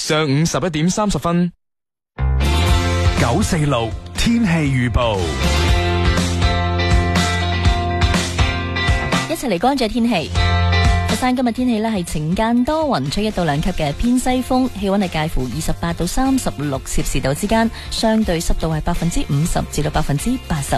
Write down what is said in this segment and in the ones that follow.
上午11點30分。 946天氣預報， 一齊嚟關注天氣。佛山今日天氣呢係晴間多雲，吹1到2級嘅偏西風，氣溫係介乎28到36攝氏度之間，相對濕度係50%至到85%。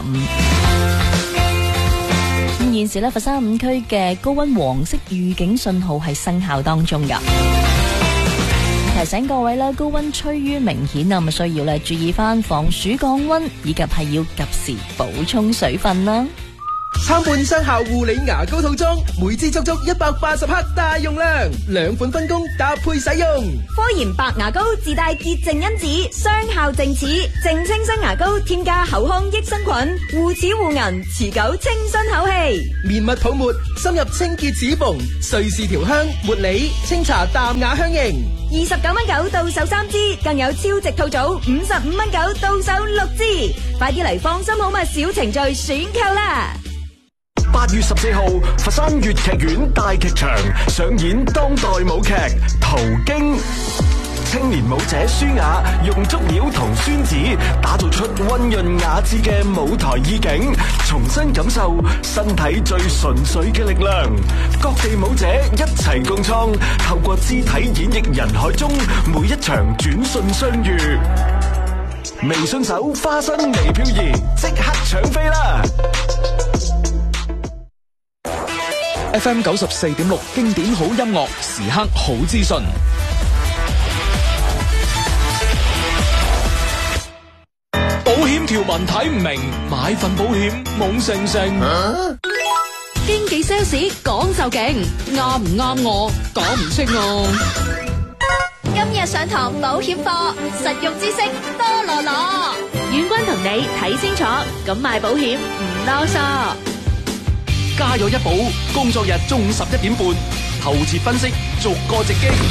咁現時呢，佛山5區嘅高溫黃色預警信號係生效當中噶。提醒各位啦，高溫趨於明顯啊，咁需要咧注意翻防暑降溫，以及係要及時補充水分啦。 參半雙效護理牙膏套裝，每支足足180克大容量，2款分工搭配使用。 科研白牙膏自帶潔淨因子，雙效淨齒淨清新牙膏，添加口腔益生菌，護齒護齦，持久清新口氣。 綿密泡沫深入清潔齒縫，瑞士調香茉莉清茶淡雅香型 ，29.9到手3支，更有超值套組55.9到手6支，快啲嚟放心好物小程序選購啦 ！8月14號，佛山粵劇院大劇場上演當代舞劇《途經》，青年舞者舒雅用竹鳥同宣子打造出溫潤雅致嘅舞台意境，重新感受身體最純粹嘅力量。各地舞者一齊共創，透過肢體演繹人海中每一場轉瞬相遇。微信搜花生微漂移，即刻搶飛啦 ！FM 94.6經典好音樂，時刻好資訊。保險條文睇唔明，買份保險懵盛盛。 經紀 sales 講就勁，啱唔啱我講唔清我。 今日上堂保險課，實用知識多羅羅。 遠軍同你睇清楚，咁買保險唔囉嗦。 加油一保，工作日中午11點半，透徹分析，逐個直擊。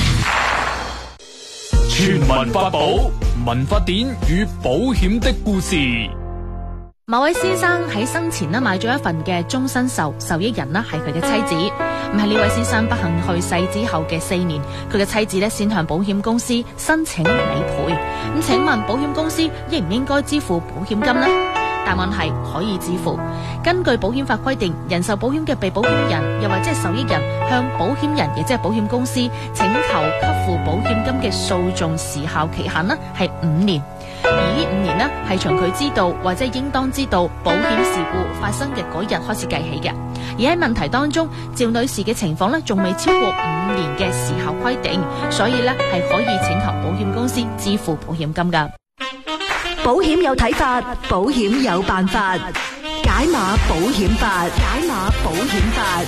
全民法寶，民法典與保險的故事。 某位先生喺生前買咗一份嘅終身壽，受益人係佢嘅妻子。咁喺呢位先生不幸去世之後嘅4年，佢嘅妻子先向保險公司申請理賠。咁請問保險公司應唔應該支付保險金呢？答案係可以支付。根據保險法規定，人壽保險嘅被保險人又或者係受益人向保險人，亦即係保險公司請求給付保險金嘅訴訟時效期限係5年。而呢5年係從佢知道或者應當知道保險事故發生嘅嗰日開始計起嘅。而喺問題當中，趙女士嘅情況仲未超過5年嘅時效規定，所以係可以請求保險公司支付保險金噶。 保險有睇法，保險有辦法，解碼保險法，解碼保險法。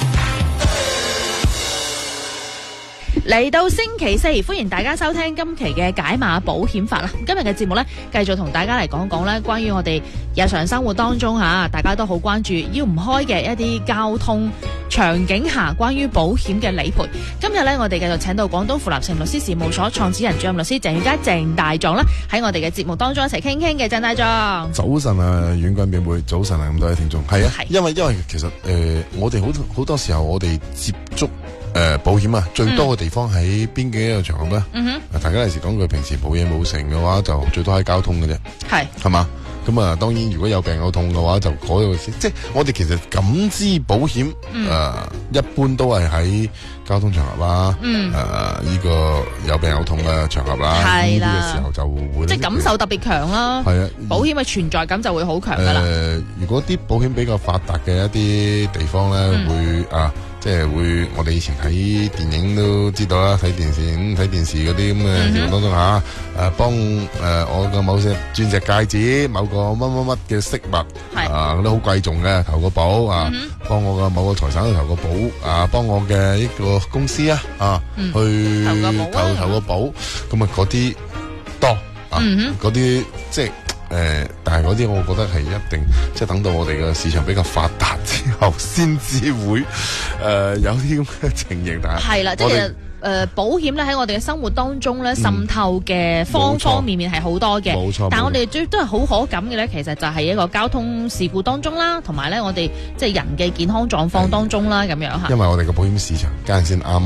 嚟到星期4，歡迎大家收聽今期嘅解碼保險法啦。今日嘅節目繼續同大家嚟講講關於我哋日常生活當中大家都好關注要唔開嘅一啲交通場景下關於保險嘅理賠。今日我哋繼續請到廣東富立成律師事務所創始人主任律師鄭家鄭大壯喺我哋嘅節目當中一齊傾傾嘅。鄭大壯， 早晨啊，遠軍表妹，早晨啊，咁多位聽眾。係啊，因為其實我哋好多時候我哋接觸保險最多嘅地方喺邊幾個場合咧？大家有時講句，平時冇嘢冇成嘅話，就最多喺交通嘅啫。係嘛？咁當然如果有病有痛嘅話，就嗰度先。即係我哋其實感知保險一般都係喺交通場合啦。呢個有病有痛嘅場合啦。係啦。呢個時候就會即係感受特別強啦。係啊，保險嘅存在感就會好強噶啦。 如果啲保險比較發達嘅一啲地方咧，會即係會，我哋以前睇電影都知道啦，睇電視嗰啲咁嘅情況當中幫我嘅某隻鑽石戒指，某個乜乜乜嘅飾物，嗰啲好貴重嘅投個保幫我嘅某個財產去投個保幫我嘅一個公司去投個保，咁嗰啲多嗰啲即係。但係嗰啲我覺得係一定，即係等到我哋嘅市場比較發達之後，先至會有啲咁嘅情形。但係啦，即係保險喺我哋嘅生活當中滲透嘅方方面面係好多嘅。冇錯。但係我哋最都係好可感嘅其實就係一個交通事故當中啦，同埋我哋即係人嘅健康狀況當中啦，咁樣嚇。 因為我哋嘅保險市場間先啱啱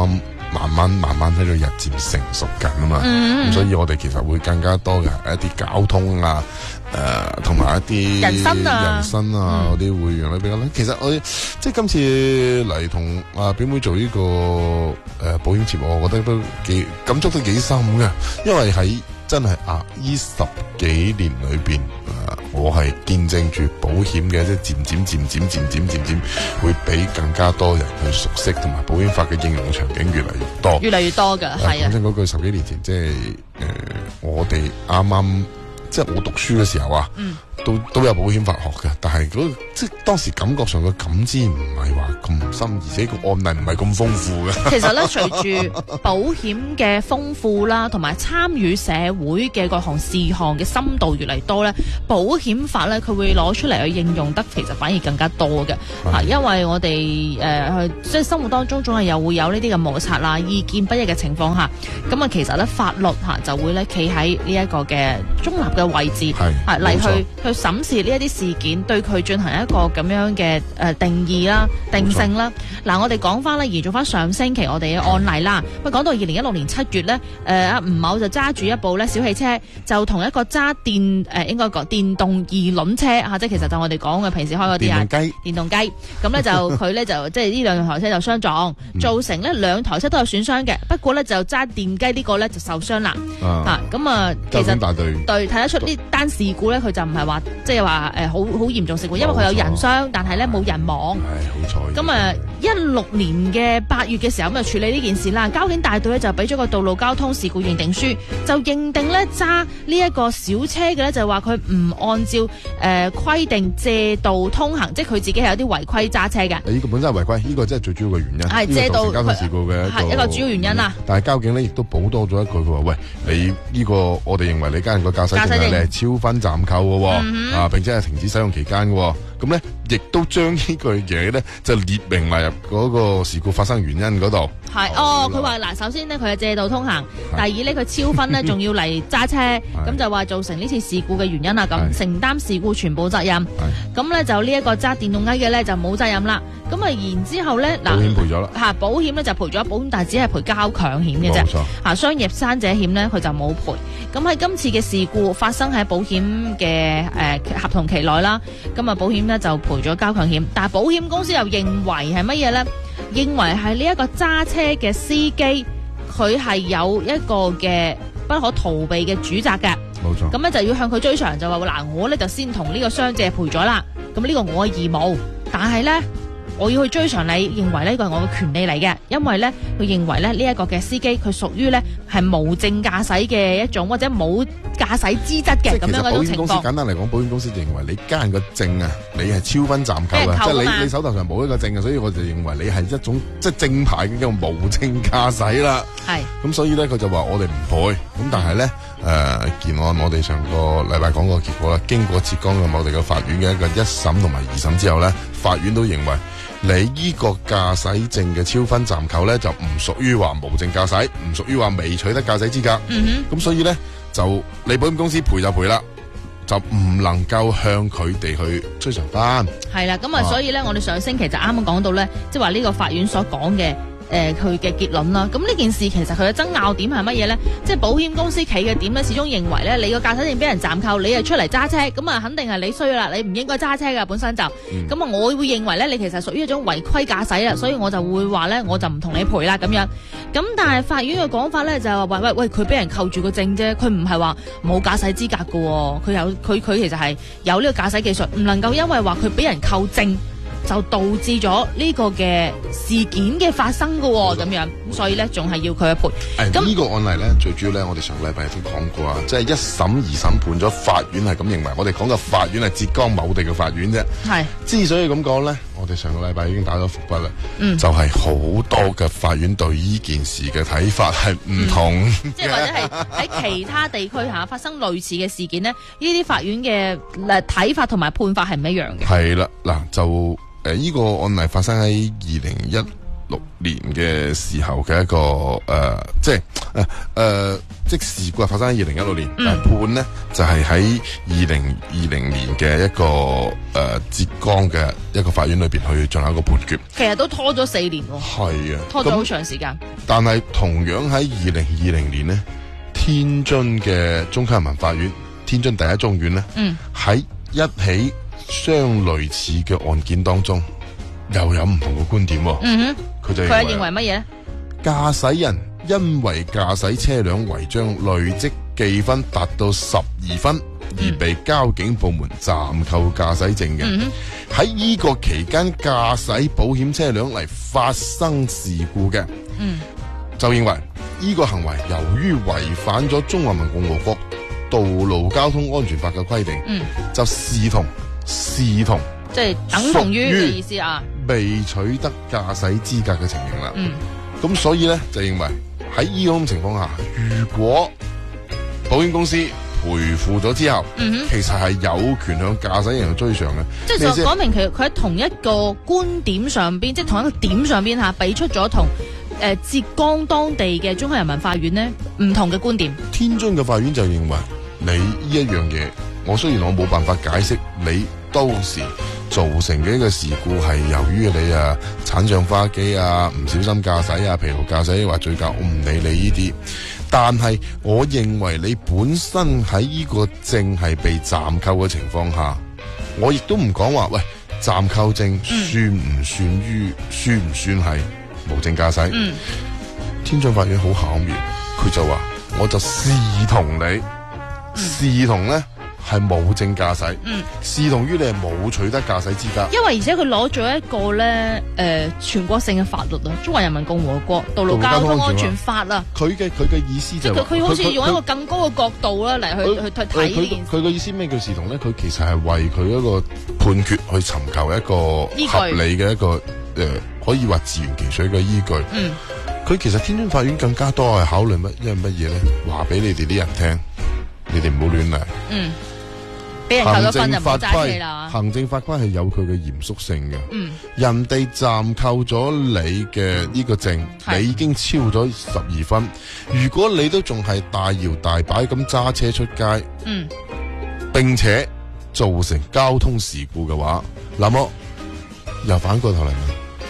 慢慢喺度日漸成熟緊啊嘛。咁所以我哋其實會更加多嘅一啲交通啊。同埋一啲人生啊嗰啲會讓你比較咧。其實我即係今次嚟同表妹做呢個保險節目，我覺得都感觸都幾深嘅，因為喺真係呢10幾年裏邊，我係見證住保險嘅即係漸會俾更加多人去熟悉，同埋保險法嘅應用場景越嚟越多㗎，係啊。講真嗰句，10幾年前即係我哋啱啱。即係我讀書嘅時候啊，都有保險法學嘅，但係即係當時感覺上嘅感知唔係話咁深，而且個案例唔係咁豐富嘅。 其實咧，隨住保險嘅豐富啦，同埋參與社會嘅各項事項嘅深度越嚟多咧，保險法咧佢會攞出嚟去應用得其實反而更加多嘅。因為我哋即係生活當中總係又會有呢啲嘅摩擦啦、意見不一嘅情況下，咁啊其實咧法律就會咧企喺呢一個嘅中立嘅位置，嚟去審視呢一啲事件，對佢進行一個咁樣嘅定義啦、定性啦。嗱，我哋講翻咧，延續翻上星期我哋嘅案例啦。咁講到2016年7月咧，阿吳某就揸住一部咧小汽車，就同一個揸應該講電動二輪車即係其實就我哋講嘅平時開嗰啲電動雞。咁咧就佢咧就即係呢兩台車就相撞，造成咧兩台車都有損傷嘅。不過咧就揸電雞呢個咧就受傷啦。咁其實對睇得出呢單事故咧，佢就唔係話即係話好嚴重事故，因為佢有人傷，但係咧冇人亡。好彩。咁16年嘅8月嘅時候咁就處理呢件事啦。交警大隊咧就俾咗個道路交通事故認定書，就認定咧揸呢一個小車嘅咧就話佢唔按照規定借道通行，即係佢自己係有啲違規揸車嘅。呢個本身係違規，呢個真係最主要嘅原因。係借道交通事故嘅一個主要原因啦。但係交警咧亦都補多咗一句，佢話：喂，你呢個我哋認為你家人個駕駛證你係超分暫扣嘅，並且係停止使用期間嘅。咁咧，亦都將呢句嘢咧就列明埋入嗰個事故發生原因嗰度。佢話嗱，首先呢，佢係借道通行，第二呢，佢超分呢，仲要嚟揸車，咁就話造成呢次事故嘅原因啦。咁承擔事故全部責任。咁咧就呢一個揸電動雞嘅咧就冇責任啦。咁然之後咧嗱，保險賠咗啦。保險咧就賠咗保險，但係只係賠交強險嘅啫。冇錯。商業傷者險咧佢就冇賠。咁喺今次嘅事故發生喺保險嘅合同期內啦，咁保險咧就賠咗交強險，但係保險公司又認為係乜嘢咧？認為係呢一個揸車嘅司機，佢係有一個嘅不可逃避嘅主責嘅。冇錯。咁咧就要向佢追償，就話嗱，我咧就先同呢個傷者賠咗啦。咁呢個我嘅義務，但係咧我要去追償你，認為呢個係我嘅權利嚟嘅，因為咧佢認為咧呢一個嘅司機佢屬於咧係無證駕駛嘅一種，或者冇駕駛資質嘅咁樣嗰種情況。保險公司簡單嚟講，保險公司認為你家人個證啊，你係超分暫扣嘅，即係你手頭上冇一個證嘅，所以我就認為你係一種即係正牌嘅叫無證駕駛啦。係。咁所以咧佢就話我哋唔賠，咁但係咧件案我哋上個禮拜講個結果啦，經過浙江嘅我哋嘅法院嘅一個1審同埋2審之後咧，法院都認為你呢個駕駛證嘅超分暫扣咧就唔屬於話無證駕駛，唔屬於話未取得駕駛資格。咁所以咧就你保險公司賠就賠啦，就唔能夠向佢哋去追償翻。係啦，咁所以咧我哋上星期就啱啱講到咧，即係話呢個法院所講嘅佢嘅結論啦。咁呢件事其實佢嘅爭拗點係乜嘢咧？即係保險公司企嘅點咧，始終認為咧你個駕駛證俾人暫扣，你係出嚟揸車，咁肯定係你衰啦，你唔應該揸車噶本身就。咁我會認為咧你其實屬於一種違規駕駛啦，所以我就會話咧我就唔同你賠啦咁樣。咁但係法院嘅講法咧就係話喂，佢俾人扣住個證啫，佢唔係話冇駕駛資格噶，佢其實係有呢個駕駛技術，唔能夠因為話佢俾人扣證就導致咗呢個嘅事件嘅發生噶咁樣，咁所以咧仲係要佢去賠。咁呢個案例咧最主要咧，我哋上個禮拜都講過啊，即係1審2審判咗，法院係咁認為。我哋講嘅法院係浙江某地嘅法院啫。係。之所以咁講咧，我哋上個禮拜已經打咗伏筆啦。就係好多嘅法院對呢件事嘅睇法係唔同。即係或者係喺其他地區發生類似嘅事件咧，呢啲法院嘅睇法同埋判法係唔一樣嘅。係啦，嗱就。呢個案例發生喺2016年嘅時候嘅一個即係即事故係發生喺2016年，但係判呢就係喺2020年嘅一個浙江嘅一個法院裏邊去進行一個判決。 其實都拖咗4年喎。 係啊， 拖咗好長時間。 但係同樣喺2020年呢，天津嘅中級人民法院，天津第一中院呢，喺一起相類似嘅案件當中，又有唔同嘅觀點。佢就佢認為乜嘢咧？ 駕駛人因為駕駛車輛違章累積記分達到12分，而被交警部門暫扣駕駛證嘅。喺呢個期間駕駛保險車輛嚟發生事故嘅，就認為呢個行為由於違反咗中華人民共和國道路交通安全法嘅規定，就視同即係等同於嘅意思啊， 未取得駕駛資格嘅情形啦。咁所以咧就認為喺呢種情況下，如果保險公司賠付咗之後，其實係有權向駕駛人追償嘅。 即係就講明佢喺同一個觀點上邊，即係同一個點上邊吓，俾出咗同浙江當地嘅中級人民法院呢唔同嘅觀點。 天津嘅法院就認為你呢一樣嘢，雖然我冇辦法解釋你當時造成嘅一個事故係由於你鏟上花機唔小心駕駛疲勞駕駛或醉駕，我唔理你呢啲。但係我認為你本身喺呢個證係被暫扣嘅情況下，我亦都唔講話喂，暫扣證算唔算係無證駕駛？天津法院好巧妙，佢就話我就視同你，視同呢係冇證駕駛，視同於你係冇取得駕駛資格。 因為而且佢攞咗一個咧全國性嘅法律啊，《中華人民共和國道路交通安全法》啊。 佢嘅意思就係佢好似用一個更高嘅角度啦嚟去睇呢件事。 佢嘅意思咩叫視同咧？佢其實係為佢一個判決去尋求一個合理嘅一個可以話自圓其說嘅依據。佢其實天津法院更加多係考慮因為乜嘢咧？話俾你哋啲人聽，你哋唔好亂嚟。 俾人扣咗分就唔好揸車啦。 行政法規係有佢嘅嚴肅性嘅。人哋暫扣咗你嘅呢個證，你已經超咗12分。如果你都仲係大搖大擺咁揸車出街，並且造成交通事故嘅話，那麼又反過頭嚟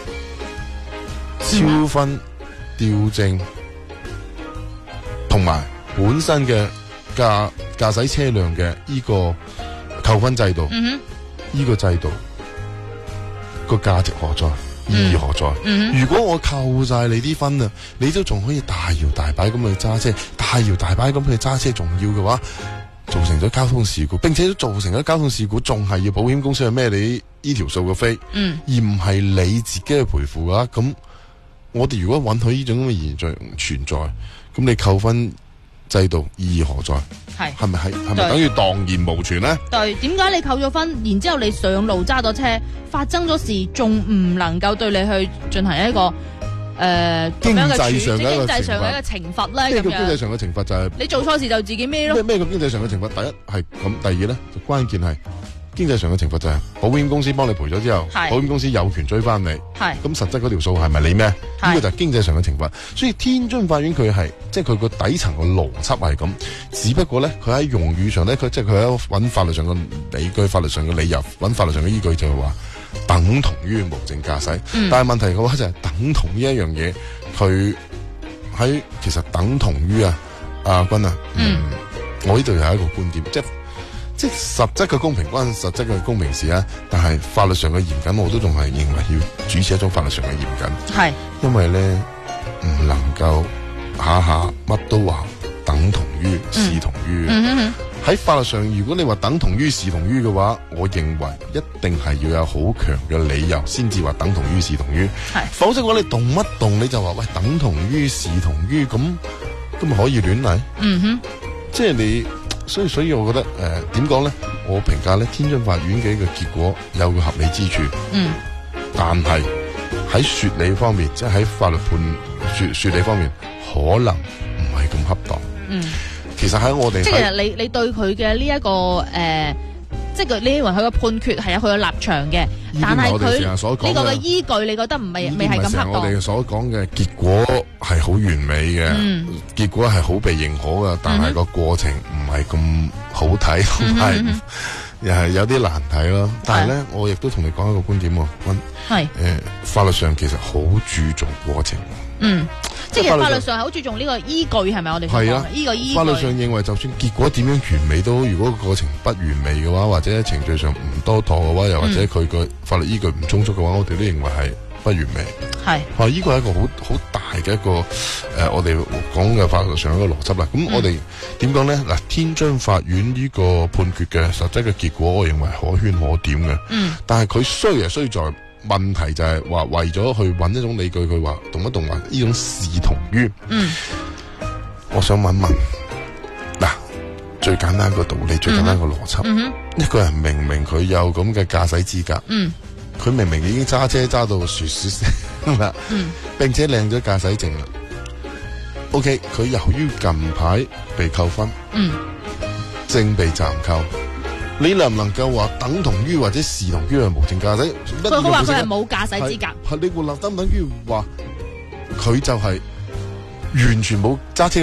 問，超分、吊證同埋本身嘅駕駛車輛嘅呢個扣分制度，呢個制度個價值何在？意義何在？如果我扣晒你啲分啊，你都仲可以大搖大擺咁去揸車，大搖大擺咁去揸車，仲要嘅話，造成咗交通事故，並且都造成咗交通事故，仲係要保險公司去孭你呢條數嘅飛，而唔係你自己去賠付嘅話，咁我哋如果允許呢種咁嘅現象存在，咁你扣分制度意義何在？係咪等於蕩然無存呢？ 對，點解你扣咗分，然之後你上路揸咗車，發生咗事，仲唔能夠對你去進行一個經濟上嘅一個懲罰咧？ 咩叫經濟上嘅懲罰？就係你做錯事就自己孭咯。 咩叫經濟上嘅懲罰？第一係咁，第二咧就關鍵係經濟上嘅懲罰就係保險公司幫你賠咗之後，保險公司有權追翻你。咁實質嗰條數係咪你咩？呢個就係經濟上嘅懲罰。所以天津法院佢係即係佢個底層嘅邏輯係咁，只不過咧佢喺用語上咧，佢即係佢喺揾法律上嘅理據、法律上嘅理由、揾法律上嘅依據就係話等同於無證駕駛。但係問題嘅話就係等同呢一樣嘢，佢喺其實等同於阿君我呢度又係一個觀點，即係實質嘅公平關實質嘅公平事啊，但係法律上嘅嚴謹，我都仲係認為要主持一種法律上嘅嚴謹。係，因為咧唔能夠下下乜都話等同於、視同於。喺法律上，如果你話等同於、視同於嘅話，我認為一定係要有好強嘅理由先至話等同於、視同於。係，否則我哋動乜動你就話喂等同於、視同於，咁咪可以亂嚟？即係你。所以我覺得點講咧？我評價咧天津法院嘅一個結果有個合理之處。但係喺說理方面，即係喺法律判說理方面，可能唔係咁恰當。其實喺我哋即係你對佢嘅呢一個即係你認為佢嘅判決係有佢嘅立場嘅， 但係我哋成日所講佢呢個嘅依據，你覺得未係咁恰當？ 我哋所講嘅結果係好完美嘅，結果係好被認可嘅，但係個過程唔係咁好睇，同埋又係有啲難睇咯。但係咧，我亦都同你講一個觀點喎， 係法律上其實好注重過程。 即係其實法律上係好注重呢個依據，係咪我哋所講嘅呢個依據？ 法律上認為，就算結果點樣完美都好，如果個過程不完美嘅話，或者程序上唔多妥嘅話，又或者佢個法律依據唔充足嘅話，我哋都認為係不完美。係，呢個係一個好大嘅一個我哋講嘅法律上一個邏輯啦。咁我哋點講咧？嗱，天津法院呢個判決嘅實質嘅結果，我認為可圈可點嘅。但係佢衰在問題就係話為咗去揾一種理據，佢話動一動話呢種視同於。我想問嗱，最簡單個道理，最簡單個邏輯，一個人明明佢有咁嘅駕駛資格，佢明明已經揸車揸到噓噓聲啦，並且領咗駕駛證啦。OK， 佢由於近排被扣分，正被暫扣。你能唔能夠話等同於或者視同於係無證駕駛？ 佢話佢係冇駕駛資格。 係你會等於話佢就係完全冇揸車。